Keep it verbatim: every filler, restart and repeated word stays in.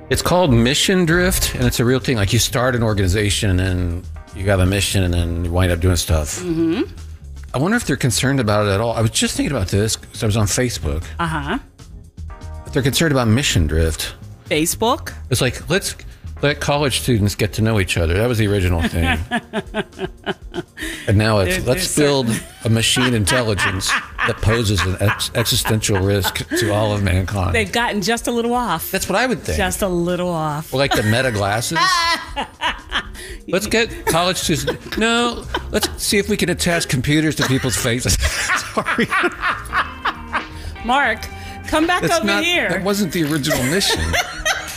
It's called mission drift, and it's a real thing. Like you start an organization and you have a mission and then you wind up doing stuff. Mm-hmm. I wonder if they're concerned about it at all. I was just thinking about this because I was on Facebook. Uh-huh. If they're concerned about mission drift. Facebook? It's like, let's let college students get to know each other. That was the original thing. And now it's, There- let's there's build a machine intelligence that poses an ex- existential risk to all of mankind. They've gotten just a little off. That's what I would think. Just a little off. Or like the meta glasses. Let's get college students. No, let's see if we can attach computers to people's faces. Sorry. Mark, come back That's over not, here. That wasn't the original mission.